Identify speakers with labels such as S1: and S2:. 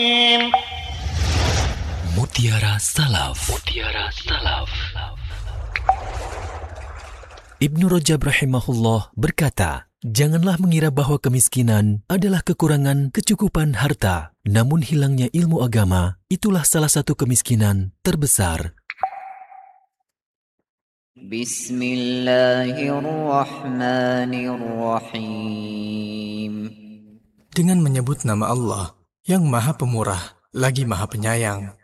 S1: Mutiara Salaf. Mutiara Salaf. Ibnu Rajab rahimahullah berkata, janganlah mengira bahwa kemiskinan adalah kekurangan kecukupan harta, namun hilangnya ilmu agama itulah salah satu kemiskinan terbesar.
S2: Bismillahirrahmanirrahim. Dengan menyebut nama Allah yang Maha Pemurah lagi Maha Penyayang.